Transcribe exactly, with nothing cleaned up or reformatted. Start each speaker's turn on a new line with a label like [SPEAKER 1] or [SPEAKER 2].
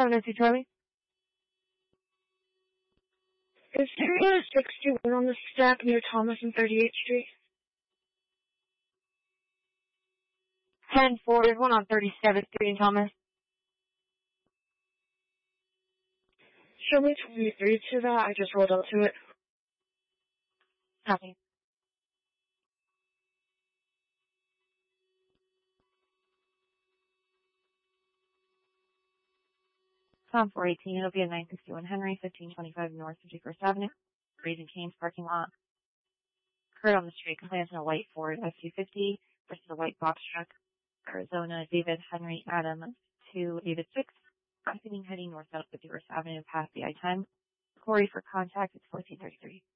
[SPEAKER 1] seven oh two Charlie.
[SPEAKER 2] Is there a sixty-one on the stack near Thomas and thirty-eighth Street?
[SPEAKER 1] ten four, there's one on thirty-seventh Street in Thomas.
[SPEAKER 2] Show me twenty-three to that. I just rolled up to it.
[SPEAKER 1] Copy. Tom four eighteen, it'll be at nine sixty-one Henry, fifteen twenty-five North fifty-first Avenue. Raising Cane's parking lot. Heard on the street, complaints in a white Ford F two fifty versus a white box truck. Arizona, David Henry Adam to David six. Proceeding heading north out fifty-first Avenue past the I ten. Corey for contact, it's fourteen thirty-three.